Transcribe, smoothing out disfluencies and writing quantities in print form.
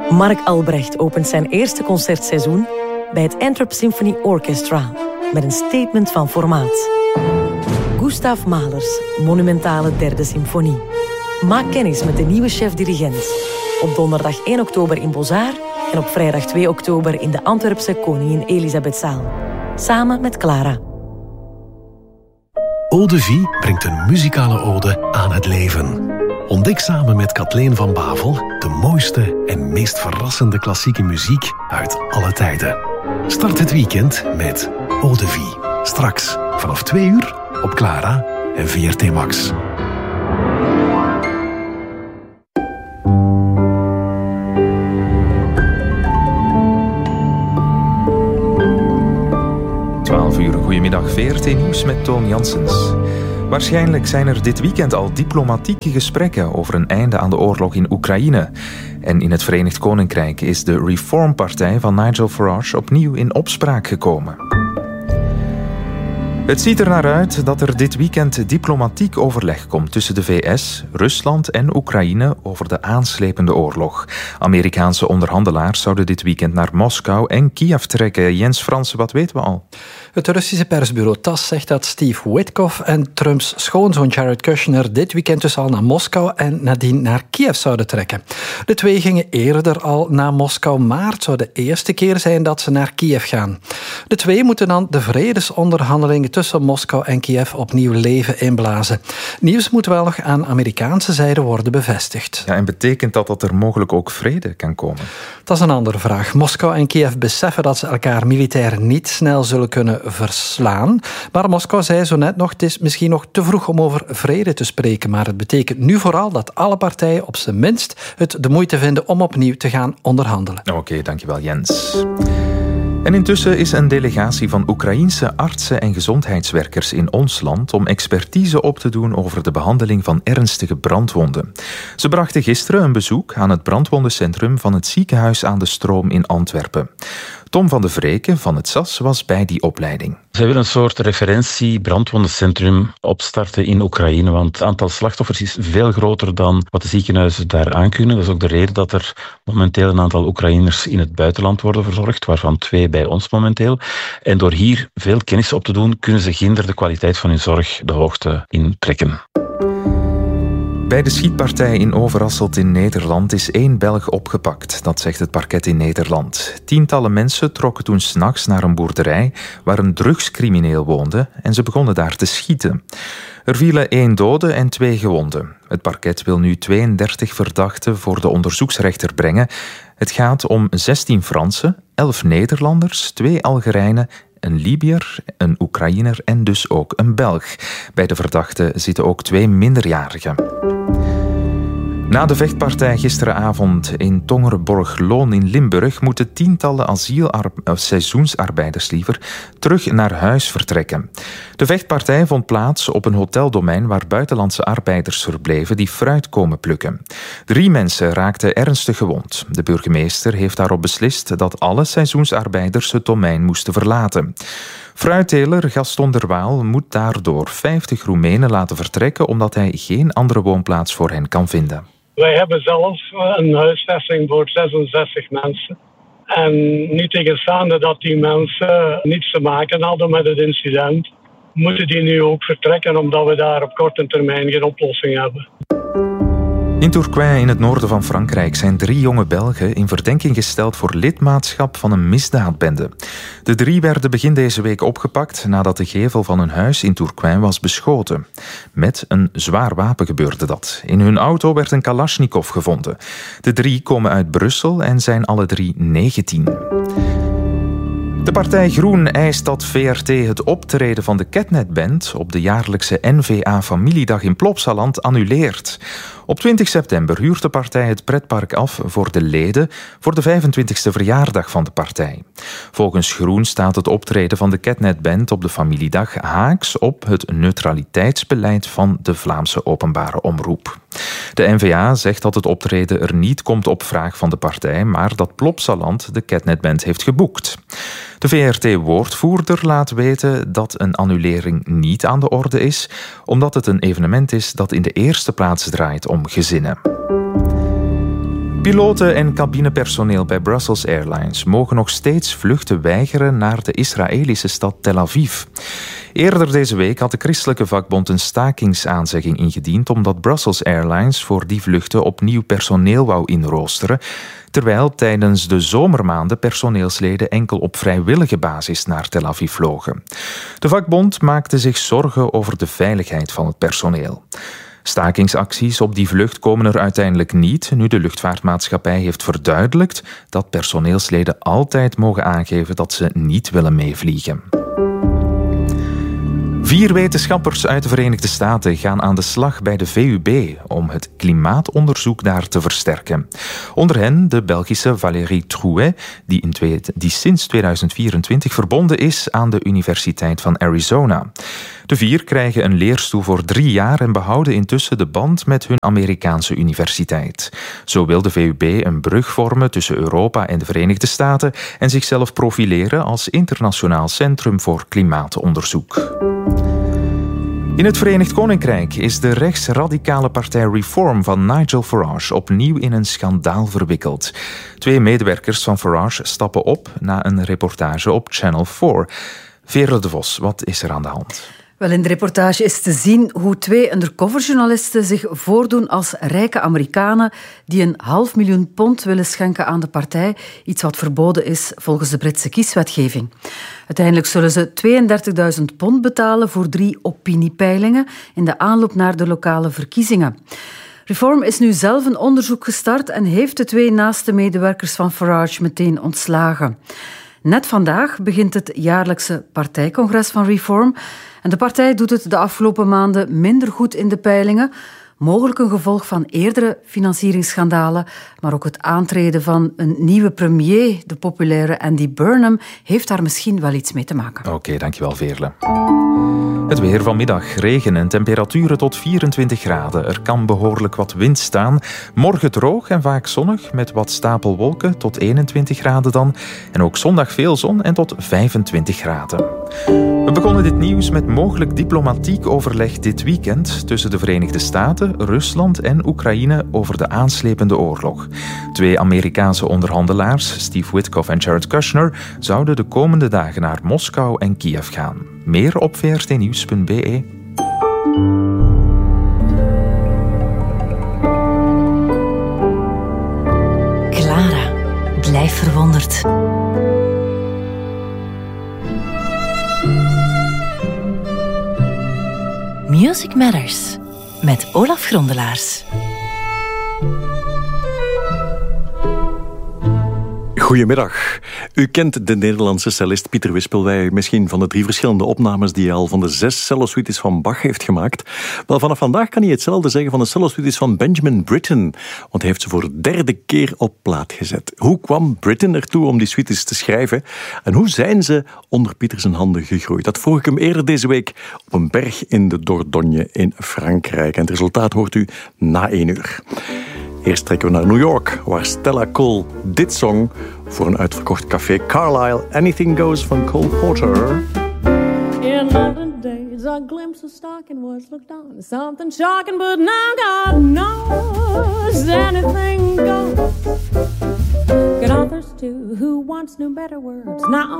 Mark Albrecht opent zijn eerste concertseizoen bij het Antwerp Symphony Orchestra met een statement van formaat. Gustav Mahlers monumentale derde symfonie. Maak kennis met de nieuwe chef-dirigent. Op donderdag 1 oktober in Bozar en op vrijdag 2 oktober in de Antwerpse Koningin Elisabethzaal. Samen met Clara. Eau de Vie brengt een muzikale ode aan het leven. Ontdek samen met Kathleen van Bavel de mooiste en meest verrassende klassieke muziek uit alle tijden. Start het weekend met Eau de Vie. Straks vanaf 2 uur op Clara en VRT Max. Goedemiddag, VRT Nieuws met Toon Janssens. Waarschijnlijk zijn er dit weekend al diplomatieke gesprekken over een einde aan de oorlog in Oekraïne. En in het Verenigd Koninkrijk is de Reform-partij van Nigel Farage opnieuw in opspraak gekomen. Het ziet er naar uit dat er dit weekend diplomatiek overleg komt tussen de VS, Rusland en Oekraïne over de aanslepende oorlog. Amerikaanse onderhandelaars zouden dit weekend naar Moskou en Kiev trekken. Jens Fransen, wat weten we al? Het Russische persbureau TASS zegt dat Steve Witkoff en Trumps schoonzoon Jared Kushner dit weekend dus al naar Moskou en nadien naar Kiev zouden trekken. De twee gingen eerder al naar Moskou, maar het zou de eerste keer zijn dat ze naar Kiev gaan. De twee moeten dan de vredesonderhandelingen tussen Moskou en Kiev opnieuw leven inblazen. Nieuws moet wel nog aan Amerikaanse zijde worden bevestigd. Ja, en betekent dat er mogelijk ook vrede kan komen? Dat is een andere vraag. Moskou en Kiev beseffen dat ze elkaar militair niet snel zullen kunnen verslaan. Maar Moskou zei zo net nog, het is misschien nog te vroeg om over vrede te spreken. Maar het betekent nu vooral dat alle partijen op zijn minst het de moeite vinden om opnieuw te gaan onderhandelen. Oké, dankjewel Jens. En intussen is een delegatie van Oekraïense artsen en gezondheidswerkers in ons land om expertise op te doen over de behandeling van ernstige brandwonden. Ze brachten gisteren een bezoek aan het brandwondencentrum van het ziekenhuis aan de Stroom in Antwerpen. Tom van de Vreken van het SAS was bij die opleiding. Ze willen een soort referentie brandwondencentrum opstarten in Oekraïne, want het aantal slachtoffers is veel groter dan wat de ziekenhuizen daar aankunnen. Dat is ook de reden dat er momenteel een aantal Oekraïners in het buitenland worden verzorgd, waarvan 2 bij ons momenteel. En door hier veel kennis op te doen, kunnen ze ginder de kwaliteit van hun zorg de hoogte in trekken. Bij de schietpartij in Overasselt in Nederland is 1 Belg opgepakt. Dat zegt het parket in Nederland. Tientallen mensen trokken toen 's nachts naar een boerderij waar een drugscrimineel woonde en ze begonnen daar te schieten. Er vielen 1 dode en 2 gewonden. Het parket wil nu 32 verdachten voor de onderzoeksrechter brengen. Het gaat om 16 Fransen, 11 Nederlanders, 2 Algerijnen, een Libiër, een Oekraïner en dus ook een Belg. Bij de verdachten zitten ook 2 minderjarigen. Na de vechtpartij gisteravond in Tongerenborg-Loon in Limburg moeten tientallen seizoensarbeiders terug naar huis vertrekken. De vechtpartij vond plaats op een hoteldomein waar buitenlandse arbeiders verbleven die fruit komen plukken. 3 mensen raakten ernstig gewond. De burgemeester heeft daarop beslist dat alle seizoensarbeiders het domein moesten verlaten. Fruitteler Gaston der Waal moet daardoor 50 Roemenen laten vertrekken omdat hij geen andere woonplaats voor hen kan vinden. Wij hebben zelf een huisvesting voor 66 mensen. En niet tegenstaande dat die mensen niets te maken hadden met het incident, moeten die nu ook vertrekken omdat we daar op korte termijn geen oplossing hebben. In Tourcoing in het noorden van Frankrijk zijn 3 jonge Belgen in verdenking gesteld voor lidmaatschap van een misdaadbende. De 3 werden begin deze week opgepakt nadat de gevel van hun huis in Tourcoing was beschoten. Met een zwaar wapen gebeurde dat. In hun auto werd een Kalashnikov gevonden. De 3 komen uit Brussel en zijn alle 3 19. De partij Groen eist dat VRT het optreden van de Ketnet Band op de jaarlijkse N-VA-familiedag in Plopsaland annuleert. Op 20 september huurt de partij het pretpark af voor de leden voor de 25e verjaardag van de partij. Volgens Groen staat het optreden van de Ketnet Band op de familiedag haaks op het neutraliteitsbeleid van de Vlaamse openbare omroep. De N-VA zegt dat het optreden er niet komt op vraag van de partij, maar dat Plopsaland de Ketnet Band heeft geboekt. De VRT-woordvoerder laat weten dat een annulering niet aan de orde is, omdat het een evenement is dat in de eerste plaats draait om gezinnen. Piloten en cabinepersoneel bij Brussels Airlines mogen nog steeds vluchten weigeren naar de Israëlische stad Tel Aviv. Eerder deze week had de christelijke vakbond een stakingsaanzegging ingediend omdat Brussels Airlines voor die vluchten opnieuw personeel wou inroosteren, terwijl tijdens de zomermaanden personeelsleden enkel op vrijwillige basis naar Tel Aviv vlogen. De vakbond maakte zich zorgen over de veiligheid van het personeel. Stakingsacties op die vlucht komen er uiteindelijk niet, nu de luchtvaartmaatschappij heeft verduidelijkt dat personeelsleden altijd mogen aangeven dat ze niet willen meevliegen. 4 wetenschappers uit de Verenigde Staten gaan aan de slag bij de VUB om het klimaatonderzoek daar te versterken. Onder hen de Belgische Valérie Trouet, die sinds 2024 verbonden is aan de Universiteit van Arizona. De 4 krijgen een leerstoel voor 3 jaar en behouden intussen de band met hun Amerikaanse universiteit. Zo wil de VUB een brug vormen tussen Europa en de Verenigde Staten en zichzelf profileren als internationaal centrum voor klimaatonderzoek. In het Verenigd Koninkrijk is de rechtsradicale partij Reform van Nigel Farage opnieuw in een schandaal verwikkeld. 2 medewerkers van Farage stappen op na een reportage op Channel 4. Veerle de Vos, wat is er aan de hand? Wel, in de reportage is te zien hoe 2 undercoverjournalisten zich voordoen als rijke Amerikanen die £500.000 willen schenken aan de partij, iets wat verboden is volgens de Britse kieswetgeving. Uiteindelijk zullen ze £32.000 betalen voor 3 opiniepeilingen in de aanloop naar de lokale verkiezingen. Reform is nu zelf een onderzoek gestart en heeft de 2 naaste medewerkers van Farage meteen ontslagen. Net vandaag begint het jaarlijkse partijcongres van Reform. En de partij doet het de afgelopen maanden minder goed in de peilingen. Mogelijk een gevolg van eerdere financieringsschandalen. Maar ook het aantreden van een nieuwe premier, de populaire Andy Burnham, heeft daar misschien wel iets mee te maken. Oké, dankjewel Veerle. Het weer vanmiddag. Regen en temperaturen tot 24 graden. Er kan behoorlijk wat wind staan. Morgen droog en vaak zonnig met wat stapelwolken tot 21 graden dan. En ook zondag veel zon en tot 25 graden. We begonnen dit nieuws met mogelijk diplomatiek overleg dit weekend tussen de Verenigde Staten, Rusland en Oekraïne over de aanslepende oorlog. 2 Amerikaanse onderhandelaars, Steve Witkoff en Jared Kushner, zouden de komende dagen naar Moskou en Kiev gaan. Meer op vrtnieuws.be. Clara, blijf verwonderd. Music Matters met Olaf Grondelaars. Goedemiddag. U kent de Nederlandse cellist Pieter Wispelwey misschien van de 3 verschillende opnames die hij al van de 6 cellosuites van Bach heeft gemaakt. Wel, vanaf vandaag kan hij hetzelfde zeggen van de cellosuites van Benjamin Britten, want hij heeft ze voor de 3e keer op plaat gezet. Hoe kwam Britten ertoe om die suites te schrijven en hoe zijn ze onder Pieter zijn handen gegroeid? Dat vroeg ik hem eerder deze week op een berg in de Dordogne in Frankrijk. En het resultaat hoort u na 1 uur. Eerst trekken we naar New York, waar Stella Cole dit zong voor een uitverkocht café Carlisle. Anything Goes van Cole Porter. In olden days, a glimpse of stocking was looked on as something shocking, but now God knows anything goes. Good authors too, who once knew better words, now